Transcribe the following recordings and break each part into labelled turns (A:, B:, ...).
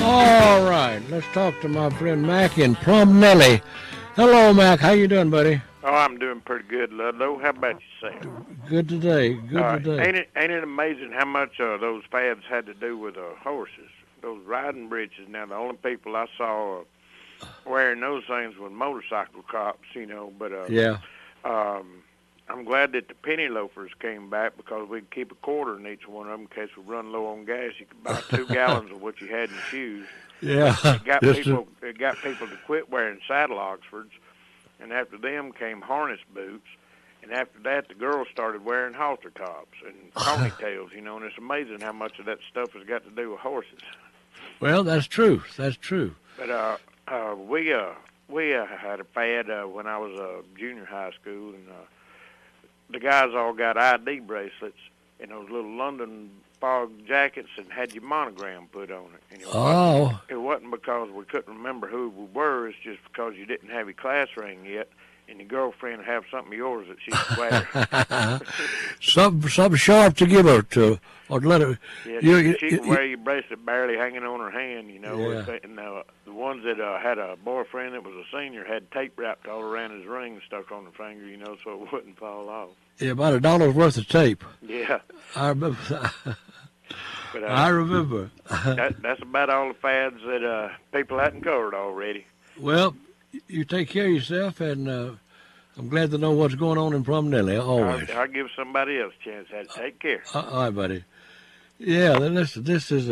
A: All right, let's talk to my friend Mac in Plum Nelly. Hello, Mac. How you doing, buddy?
B: Oh, I'm doing pretty good, Ludlow. How about yourself?
A: Good today. Good today.
B: Ain't it amazing how much those fads had to do with horses? Those riding breeches. Now, the only people I saw wearing those things were motorcycle cops, you know. But
A: Yeah.
B: I'm glad that the penny loafers came back because we could keep a quarter in each one of them in case we run low on gas. You could buy 2 gallons of what you had in shoes.
A: Yeah.
B: It got people to quit wearing saddle Oxfords, and after them came harness boots, and after that the girls started wearing halter tops and ponytails, you know. And it's amazing how much of that stuff has got to do with horses.
A: Well, that's true. That's true.
B: But we had a fad when I was junior high school, and the guys all got ID bracelets and those little London fog jackets and had your monogram put on it. And it wasn't because we couldn't remember who we were. It's just because you didn't have your class ring yet, and your girlfriend would have something of yours that she could wear.
A: something sharp to give her to, or to let her.
B: Yeah, she could wear your bracelet barely hanging on her hand, you know.
A: Yeah.
B: And the ones that had a boyfriend that was a senior had tape wrapped all around his ring stuck on the finger, you know, so it wouldn't fall off.
A: Yeah, about $1 worth of tape.
B: Yeah.
A: I remember.
B: But,
A: I remember.
B: That's about all the fads that people hadn't covered already.
A: Well, you take care of yourself, and I'm glad to know what's going on in Plum Nelly, always.
B: I'll give somebody else a chance to take care.
A: All right, buddy. Yeah, listen, this is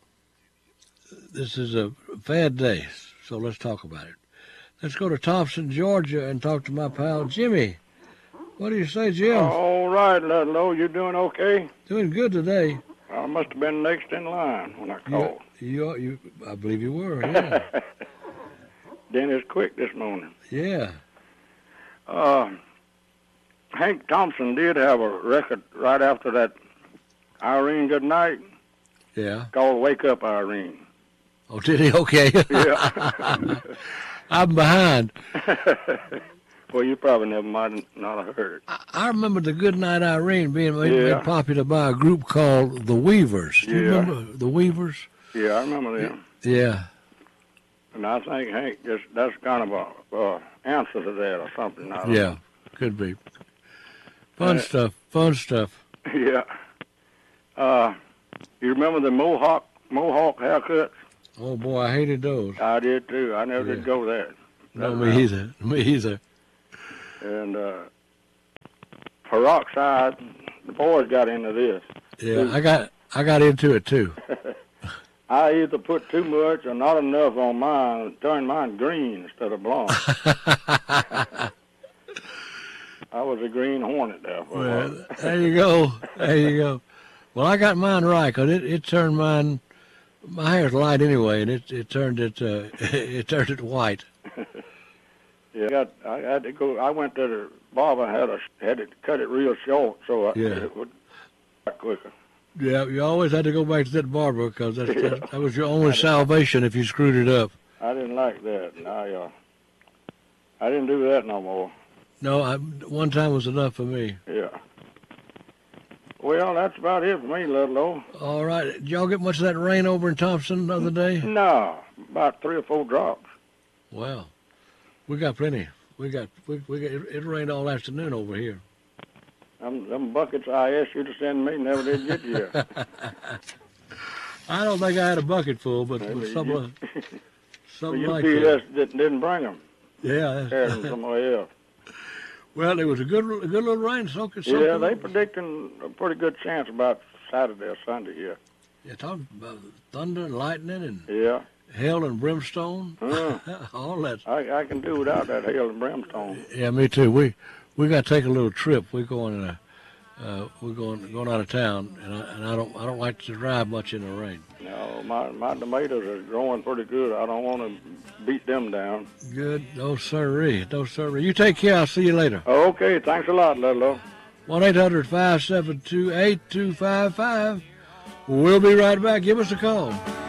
A: a fad day, so let's talk about it. Let's go to Thompson, Georgia, and talk to my pal Jimmy. What do you say, Jim?
C: All right, Ludlow. You doing okay?
A: Doing good today.
C: I must have been next in line when I called.
A: I believe you were, yeah.
C: Dennis Quick this morning.
A: Yeah.
C: Hank Thompson did have a record right after that Irene Goodnight.
A: Yeah.
C: Called Wake Up Irene.
A: Oh, did he? Okay.
C: Yeah.
A: I'm behind.
C: Well, you probably might not have heard it.
A: I remember the Goodnight Irene being made popular by a group called the Weavers. Do you remember the Weavers?
C: Yeah, I remember them.
A: Yeah.
C: And I think Hank that's kind of a answer to that or something. I don't know.
A: Could be. Fun stuff.
C: Yeah. You remember the Mohawk haircuts?
A: Oh boy, I hated those.
C: I did too. I never did go there.
A: No, me either.
C: And peroxide, the boys got into this.
A: Yeah, I got into it too.
C: I either put too much or not enough on mine, turned mine green instead of blonde. I was a green hornet there for a while.
A: There you go. Well, I got mine right, because it turned mine. My hair's light anyway, and it turned it white.
C: Yeah, I had to go. I went to the barber and had to cut it real short so it would cut quicker.
A: Yeah, you always had to go back to that barber because that was your only salvation if you screwed it up.
C: I didn't like that. And I didn't do that no more.
A: No, one time was enough for me.
C: Yeah. Well, that's about it for me, Ludlow.
A: All right. Did y'all get much of that rain over in Thompson the other day?
C: No, about 3 or 4 drops.
A: Wow. We got plenty. It rained all afternoon over here.
C: Them buckets I asked you to send me never did get you.
A: I don't think I had a bucket full, but something like that.
C: UPS didn't bring them.
A: Yeah.
C: Carried them somewhere else.
A: Well, it was a good little rain.
C: Yeah, they predicting a pretty good chance about Saturday or Sunday here.
A: Yeah, talking about thunder and lightning and hell and brimstone. All that.
C: I can do without that hell and brimstone.
A: Yeah, me too. We got to take a little trip. We're going out of town, and I don't like to drive much in the rain.
C: No, my tomatoes are growing pretty good. I don't want to beat them down.
A: Good. No sirree. You take care. I'll see you later.
C: Okay. Thanks a lot, Ludlow.
A: 1-800-572-8255. We'll be right back. Give us a call.